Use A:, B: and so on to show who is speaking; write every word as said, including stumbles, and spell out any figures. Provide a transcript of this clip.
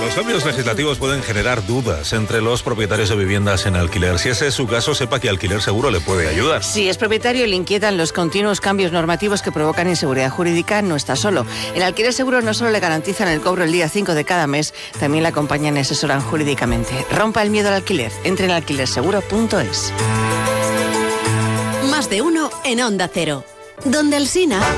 A: Los cambios legislativos pueden generar dudas entre los propietarios de viviendas en alquiler. Si ese es su caso, sepa que Alquiler Seguro le puede ayudar.
B: Si es propietario y le inquietan los continuos cambios normativos que provocan inseguridad jurídica, no está solo. En Alquiler Seguro no solo le garantizan el cobro el día cinco de cada mes, también le acompañan y asesoran jurídicamente. Rompa el miedo al alquiler. Entre en alquiler seguro punto es.
C: Más de uno en Onda Cero. Donde Alsina.